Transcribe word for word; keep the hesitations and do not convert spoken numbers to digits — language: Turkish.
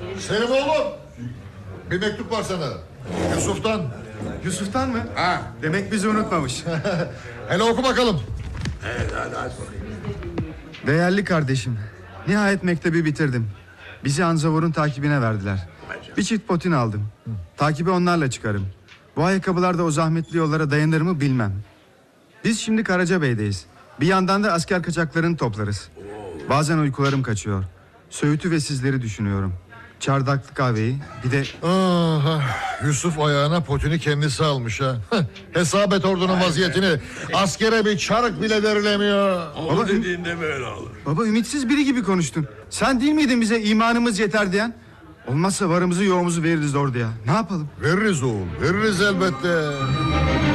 Selim oğlum, bir mektup var sana. Yusuf'tan. Yusuf'tan mı? Ha. Demek bizi unutmamış. Hele oku bakalım. Evet, hadi, hadi. Değerli kardeşim, nihayet mektebi bitirdim. Bizi Anzavor'un takibine verdiler. Bir çift potin aldım. Takibe onlarla çıkarım. Bu ayakkabılar da o zahmetli yollara dayanır mı bilmem. Biz şimdi Karacabey'deyiz. Bir yandan da asker kaçaklarını toplarız. Bazen uykularım kaçıyor. Söğütü ve sizleri düşünüyorum. Çardaklı kahveyi, bir de... Ah, Yusuf ayağına potini kendisi almış ha. Hesap et ordunun vaziyetini. Askere bir çarık bile verilemiyor. Onu Baba, dediğinde böyle olur. Baba, ümitsiz biri gibi konuştun. Sen değil miydin bize imanımız yeter diyen? Olmazsa varımızı yoğumuzu veririz orduya. Ne yapalım? Veririz oğul, veririz elbette.